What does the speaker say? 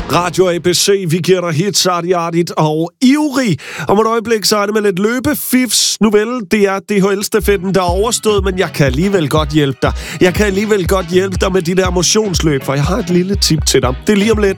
Radio ABC, vi giver dig hits, artigt og ivrig. Om et øjeblik, så er det med lidt løbefifs. Nu vel, det er DHL-stafetten, der er overstået, men jeg kan alligevel godt hjælpe dig. Jeg kan alligevel godt hjælpe dig med de der motionsløb, for jeg har et lille tip til dig. Det er lige om lidt.